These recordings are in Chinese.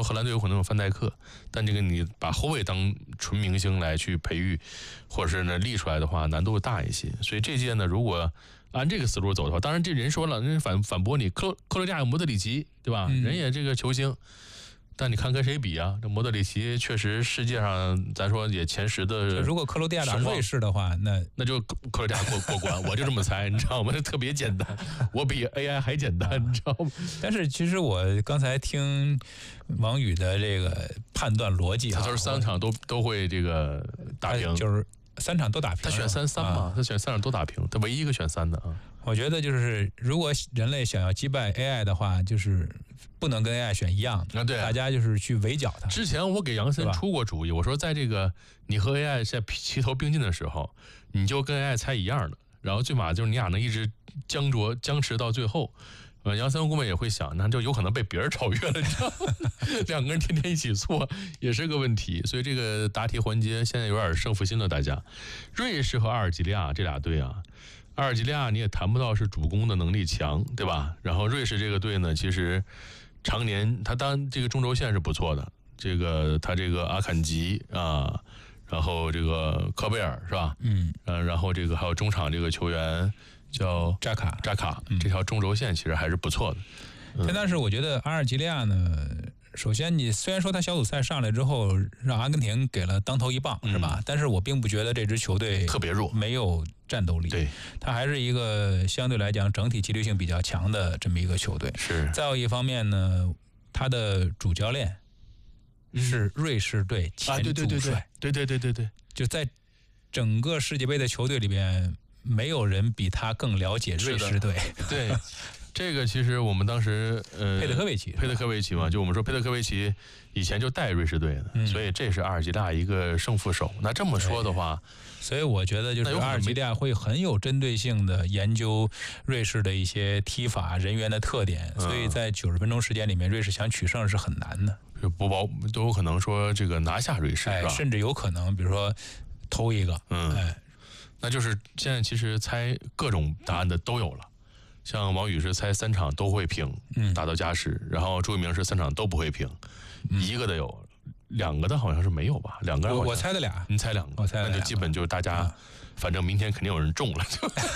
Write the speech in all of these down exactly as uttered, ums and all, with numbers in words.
荷兰队有可能有范戴克，但这个你把后卫当纯明星来去培育，或者是呢立出来的话，难度大一些。所以这届呢，如果按这个思路走的话，当然这人说了，人反反驳你，克克罗地亚有莫德里奇，对吧？嗯、人也这个球星。但你看跟谁比啊？这莫德里奇确实世界上咱说也前十的。 如果克罗地亚打瑞士的话，那那就克罗地亚过过关，我就这么猜，你知道吗？特别简单，我比 A I 还简单，你知道吗？ 但是其实我刚才听王宇的这个判断逻辑， 他说三场都都会这个打平， 就是三场都打平。 他选三三嘛，啊、他选三场都打平，他唯一一个选三的啊。 我觉得就是，如果人类想要击败 A I 的话，就是不能跟 A I 选一样的， 啊、对， 大家就是去围剿它。 之前我给杨森出过主意，我说在这个你和 A I 在齐头并进的时候，你就跟 A I 猜一样的，然后最码就是你俩能一直僵着僵持到最后。呃，杨森顾问也会想，那就有可能被别人超越了，你知道吗？两个人天天一起错也是个问题，所以这个答题环节现在有点胜负心了。大家，瑞士和阿尔及利亚这俩队啊。阿尔及利亚你也谈不到是主攻的能力强，对吧？然后瑞士这个队呢，其实常年他当这个中轴线是不错的，这个他这个阿坎吉啊，然后这个科贝尔是吧？嗯，呃，然后这个还有中场这个球员叫扎卡， 扎卡，这条中轴线其实还是不错的。 嗯、但是我觉得阿尔及利亚呢，首先你虽然说他小组赛上来之后让阿根廷给了当头一棒，嗯、是吧？但是我并不觉得这支球队特别弱， 没有战斗力。 对， 他还是一个相对来讲整体纪律性比较强的这么一个球队。 是。 再有一方面呢，他的主教练是瑞士队前主帅。 对对对对对， 就在整个世界杯的球队里边，没有人比他更了解瑞士队。 对。这个其实我们当时呃， 佩德科维奇， 佩德科维奇嘛，就我们说佩德科维奇以前就带瑞士队的，嗯、所以这是阿尔及利亚一个胜负手。那这么说的话， 所以我觉得就是阿尔及利亚会很有针对性的研究瑞士的一些踢法、人员的特点，所以在九十分钟时间里面，瑞士想取胜是很难的。 不保都有可能说这个拿下瑞士， 哎、 是吧？ 甚至有可能，比如说偷一个， 嗯， 哎， 那就是现在其实猜各种答案的都有了。像王宇是猜三场都会平，嗯，打到加时，然后朱一鸣是三场都不会平，嗯、一个的有，两个的好像是没有吧？两个我我猜的俩， 你猜两个， 我猜的那就基本就是大家，啊、反正明天肯定有人中了，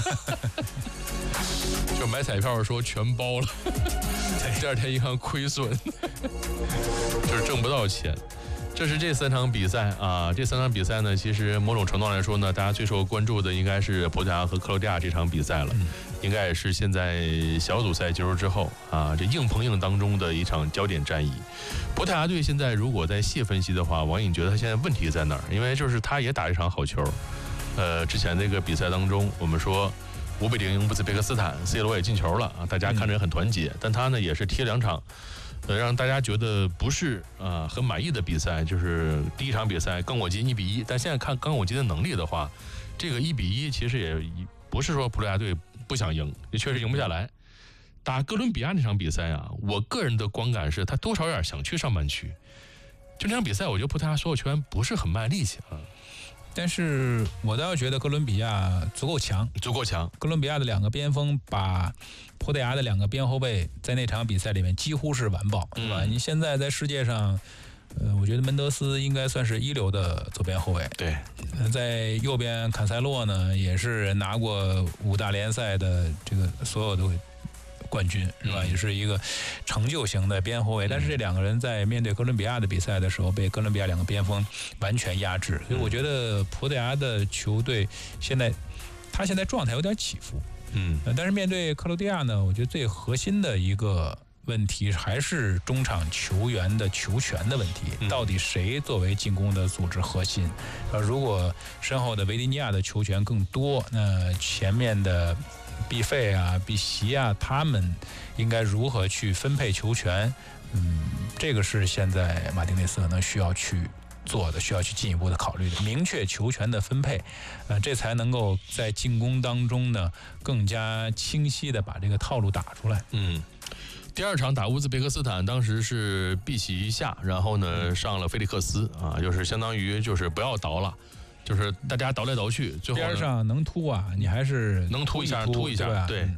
就就买彩票说全包了，第二天一看亏损，就是挣不到钱。这是这三场比赛啊，这三场比赛呢，其实某种程度来说呢，大家最受关注的应该是葡萄牙和克罗地亚这场比赛了，嗯、应该也是现在小组赛结束之后啊，这硬碰硬当中的一场焦点战役。葡萄牙队现在如果在细分析的话，王颖觉得他现在问题在哪儿？因为就是他也打一场好球，呃，之前那个比赛当中，我们说五比零赢乌兹别克斯坦 ，C 罗也进球了啊，大家看着也很团结，嗯、但他呢也是踢两场。呃，让大家觉得不是啊、呃、很满意的比赛，就是第一场比赛刚果金一比一，但现在看刚果金的能力的话，这个一比一其实也不是说葡萄牙队不想赢，也确实赢不下来。打哥伦比亚那场比赛啊，我个人的观感是他多少有点想去上半区，就那场比赛，我觉得葡萄牙所有球员不是很卖力气啊。 但是我倒觉得哥伦比亚足够强， 足够强。 哥伦比亚的两个边锋把葡萄牙的两个边后卫在那场比赛里面几乎是完爆，对吧？嗯、你现在在世界上，呃，我觉得门德斯应该算是一流的左边后卫。 对， 呃、在右边坎塞洛呢，也是拿过五大联赛的这个所有的冠军，是吧？嗯、也是一个成就型的边后卫。但是这两个人在面对哥伦比亚的比赛的时候，被哥伦比亚两个边锋完全压制。所以我觉得葡萄牙的球队现在，他现在状态有点起伏。 嗯， 但是面对克罗地亚呢，我觉得最核心的一个问题还是中场球员的球权的问题。嗯、到底谁作为进攻的组织核心？呃，如果身后的维迪尼亚的球权更多，那前面的毕费啊、毕席啊，他们应该如何去分配球权？嗯，这个是现在马丁内斯可能需要去做的，需要去进一步的考虑的，明确球权的分配，呃，这才能够在进攻当中呢更加清晰的把这个套路打出来。 嗯，第二场打乌兹别克斯坦，当时是毕席下，然后呢上了菲利克斯啊，就是相当于就是不要倒了。就是大家倒来倒去，最后边上能突啊，你还是能突一下，突一下，对。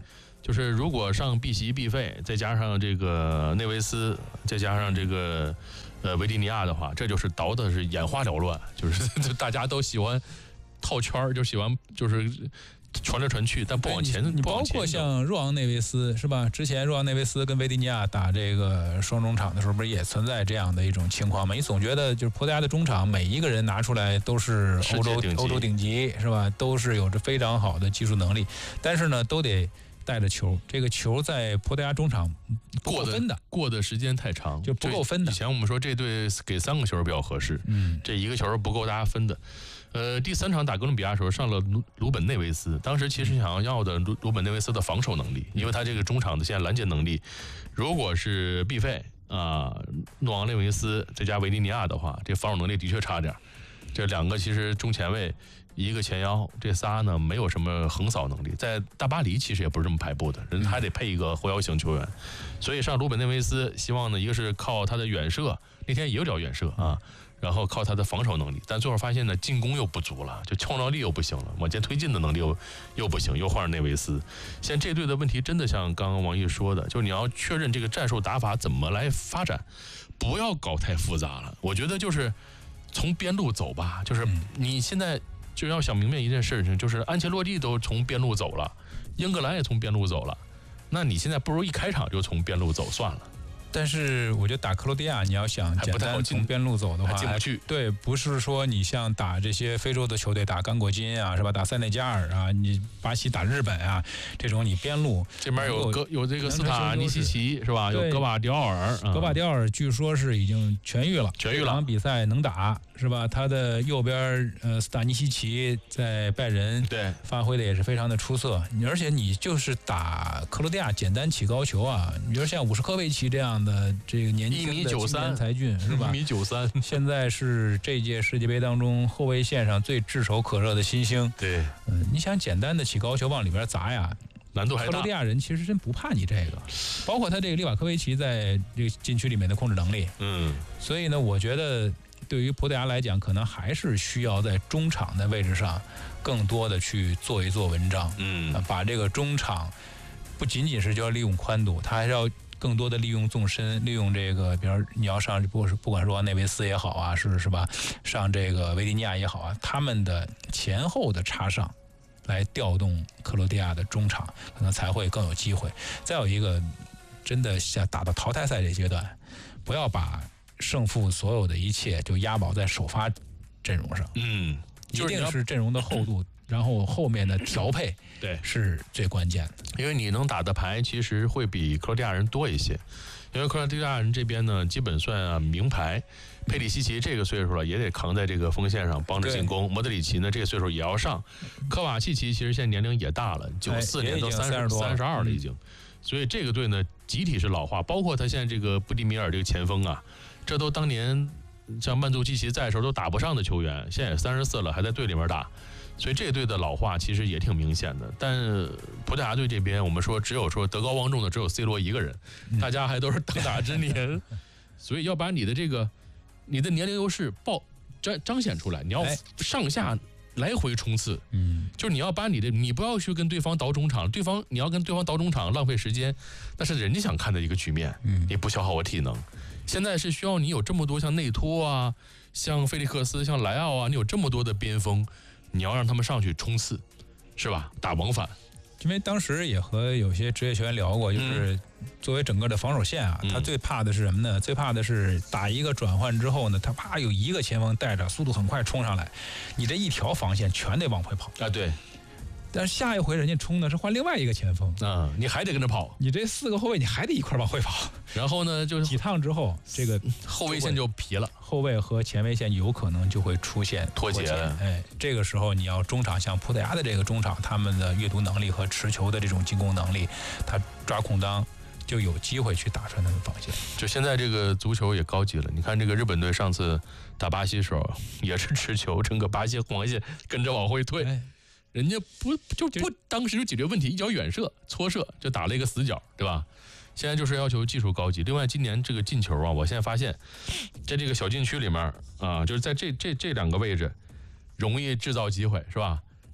就是如果上毕席毕费，再加上这个内维斯，再加上这个呃维蒂尼亚的话，这就是倒的是眼花缭乱，就是大家都喜欢套圈儿，就喜欢就是传来传去，但不往前。 你包括像若昂内维斯是吧？之前若昂内维斯跟维蒂尼亚打这个双中场的时候，不是也存在这样的一种情况吗？你总觉得就是葡萄牙的中场每一个人拿出来都是欧洲欧洲顶级是吧？都是有着非常好的技术能力，但是呢，都得带着球，这个球在葡萄牙中场不够分的， 过的时间太长， 就不够分的。 以前我们说这队给三个球比较合适，嗯，这一个球不够大家分的。呃，第三场打哥伦比亚的时候上了鲁鲁本内维斯，当时其实想要的鲁鲁本内维斯的防守能力，因为他这个中场的现在拦截能力，如果是毕费啊、呃、诺昂内维斯再加维蒂尼亚的话，这防守能力的确差点。这两个其实中前卫一个前腰，这仨呢没有什么横扫能力，在大巴黎其实也不是这么排布的，人还得配一个后腰型球员，所以上鲁本内维斯希望呢，一个是靠他的远射，那天也有点远射啊。然后靠他的防守能力，但最后发现呢，进攻又不足了，就创造力又不行了，往前推进的能力又又不行，又换上内维斯。现在这队的问题真的像刚刚王毅说的，就是你要确认这个战术打法怎么来发展，不要搞太复杂了。我觉得就是从边路走吧，就是你现在就要想明白一件事情，就是安切洛蒂都从边路走了，英格兰也从边路走了，那你现在不如一开场就从边路走算了。 但是我觉得打克罗地亚，你要想简单从边路走的话， 进不去。 对，不是说你像打这些非洲的球队，打刚果金啊，是吧？打塞内加尔啊，你巴西打日本啊，这种你边路这边有格有这个斯塔尼西奇是吧？有格瓦迪奥尔， 格瓦迪奥尔据说是已经痊愈了， 痊愈了， 这场比赛能打是吧？他的右边呃斯塔尼西奇在拜仁对发挥的也是非常的出色，而且你就是打克罗地亚简单起高球啊，你比如像武什科维奇这样的这个年轻的青年才俊是吧？ 一米九三， 现在是这届世界杯当中后卫线上最炙手可热的新星。 对， 嗯，你想简单的起高球往里边砸呀， 难度还大。 克罗地亚人其实真不怕你这个，包括他这个利瓦科维奇在这个禁区里面的控制能力。 嗯， 所以呢，我觉得对于葡萄牙来讲，可能还是需要在中场的位置上更多的去做一做文章。 嗯， 把这个中场不仅仅是就要利用宽度，他还是要更多的利用纵深，利用这个，比如你要上不不管说内维斯也好啊，是是吧？上这个维蒂尼亚也好啊，他们的前后的插上，来调动克罗地亚的中场，可能才会更有机会。再有一个，真的像打到淘汰赛这阶段，不要把胜负所有的一切就押宝在首发阵容上， 嗯， 一定是阵容的厚度。然后后面的调配对是最关键的， 因为你能打的牌其实会比克罗地亚人多一些，因为克罗地亚人这边呢基本算啊名牌，佩里西奇这个岁数了也得扛在这个锋线上帮着进攻，莫德里奇呢这个岁数也要上，科瓦契奇其实现在年龄也大了，九四年都三十三十二了已经，所以这个队呢集体是老化，包括他现在这个布迪米尔这个前锋啊，这都当年像曼杜基奇在的时候都打不上的球员，现在也三十四了还在队里面打。所以这队的老化其实也挺明显的，但葡萄牙队这边我们说只有说德高望重的只有 C 罗一个人，大家还都是当打之年，所以要把你的这个你的年龄优势爆彰彰显出来，你要上下来回冲刺，嗯，就是你要把你的你不要去跟对方倒中场，对方你要跟对方倒中场浪费时间，那是人家想看的一个局面，嗯，你不消耗我体能，现在是需要你有这么多像内托啊，像菲利克斯，像莱奥啊，你有这么多的边锋。你要让他们上去冲刺，是吧？打往返。 因为当时也和有些职业球员聊过，就是作为整个的防守线啊，嗯、他最怕的是什么呢？最怕的是打一个转换之后呢，他啪有一个前锋带着，速度很快冲上来，你这一条防线全得往回跑啊！对。 但是下一回人家冲的是换另外一个前锋啊，你还得跟着跑， 你这四个后卫你还得一块往回跑， 然后呢，就是几趟之后，这个后卫线就疲了， 后卫和前卫线有可能就会出现脱节了。 哎，这个时候你要中场像葡萄牙的这个中场，他们的阅读能力和持球的这种进攻能力，他抓空当就有机会去打穿他的防线。 就现在这个足球也高级了，你看这个日本队上次打巴西的时候也是持球，整个巴西黄线跟着往回退。哎，人家不就不当时就解决问题，一脚远射搓射就打了一个死角，对吧？现在就是要求技术高级。另外，今年这个进球啊，我现在发现，在这个小禁区里面啊，就是在这这这两个位置，容易制造机会，是吧？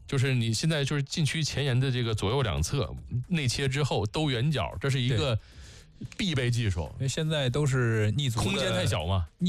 就是你现在就是禁区前沿的这个左右两侧内切之后兜圆角，这是一个必备技术。 因为现在都是逆足， 空间太小嘛。